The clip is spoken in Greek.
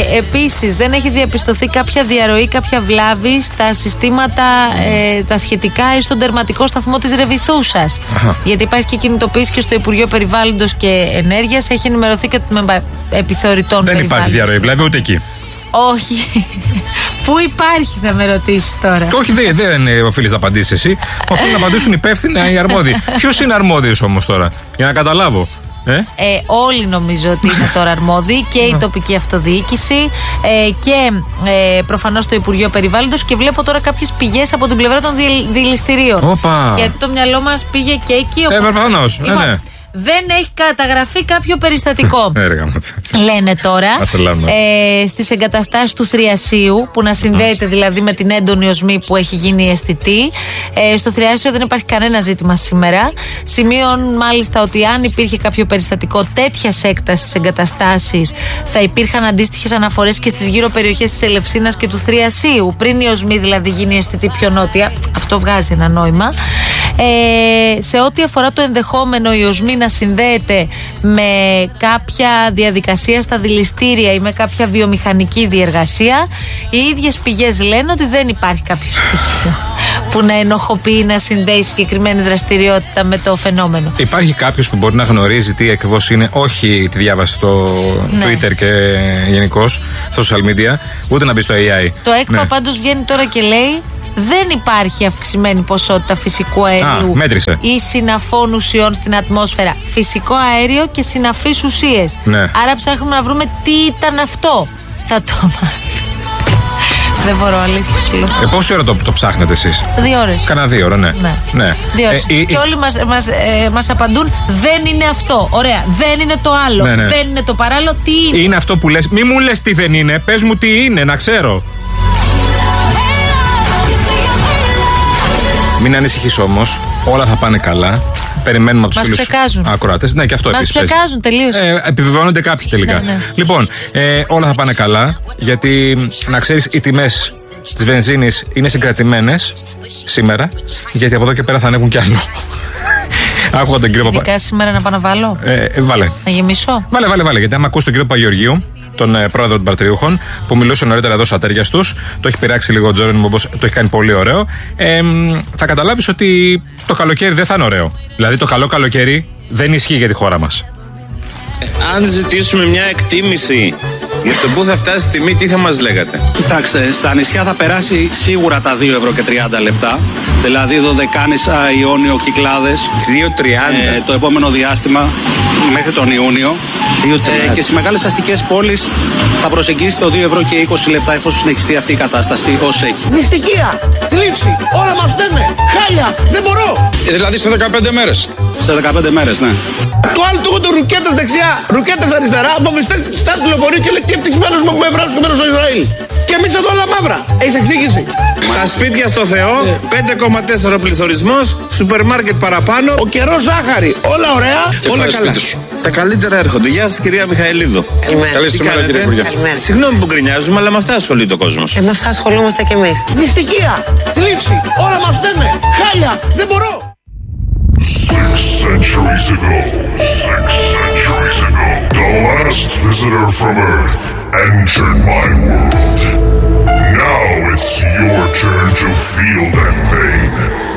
Επίσης, δεν έχει διαπιστωθεί κάποια διαρροή, κάποια βλάβη στα συστήματα τα σχετικά ή στον τερματικό σταθμό της Ρεβιθούσας. Γιατί υπάρχει και κινητοποίηση και στο Υπουργείο Περιβάλλοντος και Ενέργειας. Έχει ενημερωθεί και το επιθεωρητών. Δεν υπάρχει διαρροή βλάβη ούτε εκεί. Όχι. Πού υπάρχει, θα με ρωτήσεις τώρα. Όχι, δεν οφείλεις να απαντήσεις εσύ. Οφείλουν να απαντήσουν υπεύθυνοι οι αρμόδιοι. Ποιος είναι αρμόδιος όμως τώρα, για να καταλάβω. Όλοι νομίζω ότι είναι τώρα αρμόδιοι και η τοπική αυτοδιοίκηση και προφανώς το Υπουργείο Περιβάλλοντος, και βλέπω τώρα κάποιες πηγές από την πλευρά των δηληστηρίων. Γιατί το μυαλό μας πήγε και εκεί. Προφανώς. Ναι. Δεν έχει καταγραφεί κάποιο περιστατικό. Λένε τώρα στις εγκαταστάσεις του Θριασίου, που να συνδέεται δηλαδή με την έντονη οσμή που έχει γίνει αισθητή. Στο Θριάσιο δεν υπάρχει κανένα ζήτημα σήμερα. Σημείων μάλιστα ότι αν υπήρχε κάποιο περιστατικό τέτοιας έκτασης στις εγκαταστάσεις, θα υπήρχαν αντίστοιχες αναφορές και στις γύρω περιοχές της Ελευσίνας και του Θριασίου, πριν η οσμή δηλαδή γίνει αισθητή πιο νότια. Αυτό βγάζει ένα νόημα. Σε ό,τι αφορά το ενδεχόμενο η οσμή να συνδέεται με κάποια διαδικασία στα δηληστήρια ή με κάποια βιομηχανική διεργασία, οι ίδιες πηγές λένε ότι δεν υπάρχει κάποιο στοιχείο που να ενοχοποιεί να συνδέει συγκεκριμένη δραστηριότητα με το φαινόμενο. Υπάρχει κάποιος που μπορεί να γνωρίζει τι ακριβώς είναι, όχι τη διάβαση στο Twitter και γενικώς στα social media, ούτε να μπει στο AI. Το ΕΚΠΑ πάντως βγαίνει τώρα και λέει: δεν υπάρχει αυξημένη ποσότητα φυσικού αερίου ή συναφών ουσιών στην ατμόσφαιρα. Φυσικό αέριο και συναφείς ουσίες. Άρα ψάχνουμε να βρούμε τι ήταν αυτό. Θα το μάθουμε. Δεν μπορώ, αλήθεια σου λέω. Πόση ώρα το ψάχνετε εσείς? 2 ώρες. Κάνα 2 ώρα, ναι. 2 ώρες. Και όλοι μας απαντούν: δεν είναι αυτό. Ωραία. Δεν είναι το άλλο. Δεν είναι το παράλληλο. Τι είναι? Είναι αυτό που λες. Μη μου λες τι δεν είναι. Πες μου τι είναι, να ξέρω. Μην ανησυχείς όμως, όλα θα πάνε καλά. Περιμένουμε από τους φίλους ακροατές. Ναι, και αυτό επίσης. Μας ψεκάζουν τελείως. Επιβεβαιώνονται κάποιοι τελικά. Λοιπόν, όλα θα πάνε καλά, γιατί να ξέρεις, οι τιμές της βενζίνης είναι συγκρατημένες σήμερα, γιατί από εδώ και πέρα θα ανέβουν κι άλλο. Άκουγα τον κύριο Παπαγεωργίου. Ειδικά σήμερα να πάω να βάλω. Βάλε. Θα γεμίσω. Βάλε, γιατί άμα ακούς τον κύριο Παπαγεωργίου, τον πρόεδρο των παρτριούχων, που μιλούσε νωρίτερα εδώ στα ατέρια τους, το έχει πειράξει λίγο ο Τζόρεν, όπως το έχει κάνει πολύ ωραίο. Θα καταλάβεις ότι το καλοκαίρι δεν θα είναι ωραίο. Δηλαδή το καλό καλοκαίρι δεν ισχύει για τη χώρα μας. Αν ζητήσουμε μια εκτίμηση για το πού θα φτάσει η τιμή, τι θα μας λέγατε? Κοιτάξτε, στα νησιά θα περάσει σίγουρα τα 2 ευρώ και 30 λεπτά. Δηλαδή Δωδεκάνησα, Ιόνιο, Κυκλάδες. 2,30 το επόμενο διάστημα μέχρι τον Ιούνιο. Και στις μεγάλες αστικές πόλεις θα προσεγγίσει το 2 ευρώ και 20 λεπτά, εφόσον συνεχιστεί αυτή η κατάσταση ως έχει. Νηστικία, θλίψη, όλα μας φταίνε, χάλια, δεν μπορώ. Δηλαδή σε 15 μέρες. Σε 15 μέρες, ναι. Το άλλο του έχουν ρουκέτες δεξιά, ρουκέτες αριστερά, βομβιστές στη στάση του λεωφορείου και λέει τι ευτυχισμένος μου που με βράζουν και μένω στο Ισραήλ. Και εμείς εδώ όλα μαύρα. Έχεις εξήγηση? Τα σπίτια στο Θεό, 5,4 πληθωρισμός, σούπερ μάρκετ παραπάνω. Ο καιρός ζάχαρη, όλα ωραία, όλα καλά. Τα καλύτερα έρχονται. Γεια σας, κυρία Μιχαηλίδου. Καλή σήμερα, κύριε Υπουργέ. Συγγνώμη που γκρινιάζουμε, αλλά με αυτά ασχολείται ο κόσμος. Με αυτά ασχολούμαστε κι εμείς. Νηστικία, θλίψη, όλα μας φταίνε, χάλια, δεν μπορώ. 6 centuries ago, the last visitor from Earth entered my world. Now it's your turn to feel that pain.